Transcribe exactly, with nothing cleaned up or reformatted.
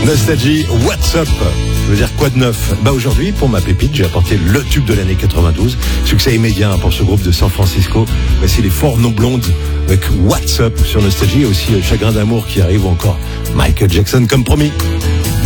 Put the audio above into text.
Nostalgie, what's up? Ça veut dire quoi de neuf? Bah aujourd'hui, pour ma pépite, j'ai apporté le tube de l'année quatre-vingt-douze. Succès immédiat pour ce groupe de San Francisco. Voici les Four Non Blondes avec What's Up sur Nostalgie. Et aussi Chagrin d'amour qui arrive, ou encore Michael Jackson comme promis.